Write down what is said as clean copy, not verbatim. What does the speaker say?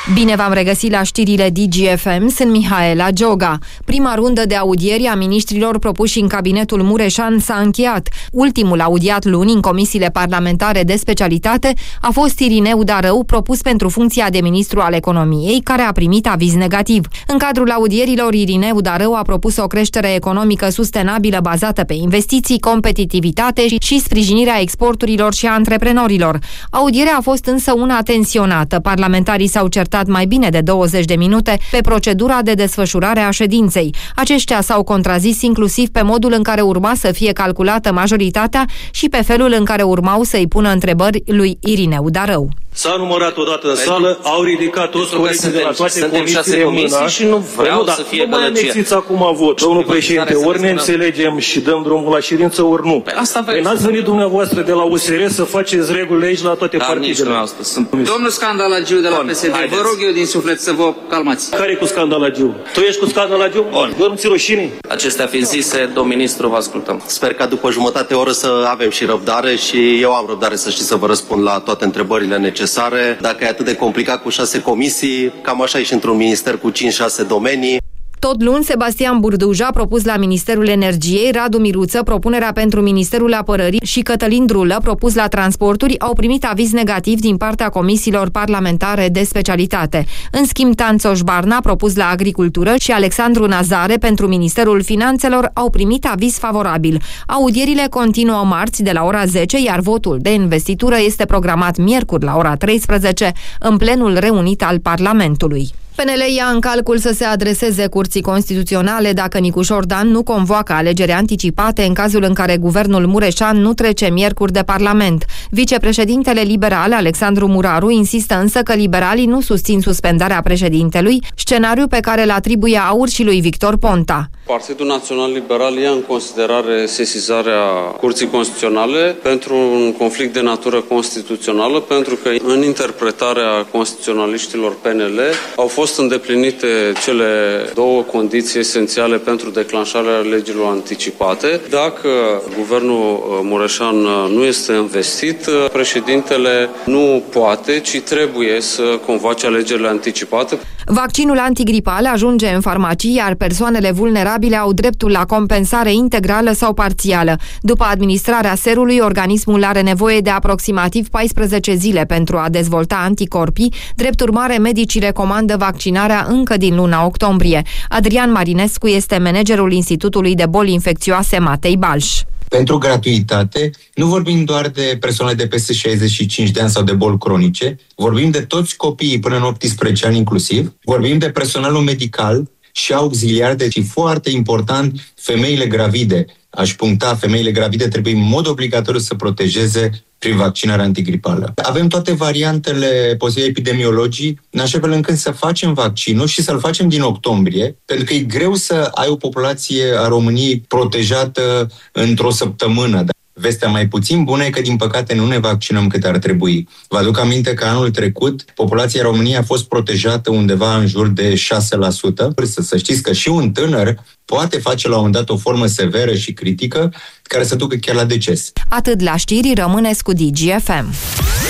Bine v-am regăsit la știrile DGFM, sunt Mihaela Gioga. Prima rundă de audieri a miniștrilor propuși în cabinetul Mureșan s-a încheiat. Ultimul audiat luni în comisiile parlamentare de specialitate a fost Irineu Darău, propus pentru funcția de ministru al economiei, care a primit aviz negativ. În cadrul audierilor, Irineu Darău a propus o creștere economică sustenabilă bazată pe investiții, competitivitate și sprijinirea exporturilor și a antreprenorilor. Audierea a fost însă una tensionată. Parlamentarii s-au certat mai bine de 20 de minute pe procedura de desfășurare a ședinței. Aceștia s-au contrazis inclusiv pe modul în care urma să fie calculată majoritatea și pe felul în care urmau să-i pună întrebări lui Irineu Darău. S-a numărat odată în sală, au ridicat toți colegii de la toate comisiile mâna și nu vreau să fie gălăgie. Nu mai anexiți acum vot. Domnul președinte, ori ne înțelegem și dăm drumul la ședință, ori nu. Păi n-ați venit dumneavoastră de la USR să faceți regulile aici la toate partidele. Domnul Scandalagiu de la PSD, vă rog eu din suflet să vă calmați. Care e cu Scandalagiu? Tu ești cu Scandalagiu? Eu nu ți rușine. Acestea fiind zise, domn ministru, vă ascultăm. Sper ca după jumătate oră să avem și răbdare și eu am răbdare, să știți, să vă răspund la toate întrebările necesare. Dacă e atât de complicat cu 6 comisii, cam așa e și într-un minister cu 5-6 domenii. Tot luni, Sebastian Burduj a propus la Ministerul Energiei, Radu Miruță propunerea pentru Ministerul Apărării și Cătălin Drulă, propus la Transporturi, au primit aviz negativ din partea comisiilor parlamentare de specialitate. În schimb, Tanțoș Barna, propus la Agricultură, și Alexandru Nazare pentru Ministerul Finanțelor au primit aviz favorabil. Audierile continuă marți de la ora 10, iar votul de investitură este programat miercuri la ora 13 în plenul reunit al Parlamentului. PNL ia în calcul să se adreseze Curții Constituționale dacă Nicușor Dan nu convoacă alegeri anticipate în cazul în care guvernul Mureșan nu trece miercuri de Parlament. Vicepreședintele liberal, Alexandru Muraru, insistă însă că liberalii nu susțin suspendarea președintelui, scenariu pe care îl atribuie AUR și lui Victor Ponta. Partidul Național Liberal ia în considerare sesizarea Curții Constituționale pentru un conflict de natură constituțională, pentru că în interpretarea constituționaliștilor PNL au fost îndeplinite cele două condiții esențiale pentru declanșarea legilor anticipate. Dacă guvernul Mureșan nu este investit, președintele nu poate, ci trebuie să convoace alegerile anticipate. Vaccinul antigripal ajunge în farmacii, iar persoanele vulnerabile au dreptul la compensare integrală sau parțială. După administrarea serului, organismul are nevoie de aproximativ 14 zile pentru a dezvolta anticorpii. Drept urmare, medicii recomandă vaccinarea încă din luna octombrie. Adrian Marinescu este managerul Institutului de Boli Infecțioase Matei Balș. Pentru gratuitate, nu vorbim doar de persoane de peste 65 de ani sau de boli cronice, vorbim de toți copiii până în 18 ani inclusiv, vorbim de personalul medical și auxiliar, deci foarte important, femeile gravide. Aș puncta, femeile gravide trebuie în mod obligatoriu să protejeze prin vaccinarea antigripală. Avem toate variantele posibile epidemiologii, în așa fel încât să facem vaccinul și să-l facem din octombrie, pentru că e greu să ai o populație a României protejată într-o săptămână. Vestea mai puțin bună e că, din păcate, nu ne vaccinăm cât ar trebui. Vă aduc aminte că anul trecut populația României a fost protejată undeva în jur de 6%. Să știți că și un tânăr poate face la un moment dat o formă severă și critică care să ducă chiar la deces. Atât la știri, rămâneți cu DGFM.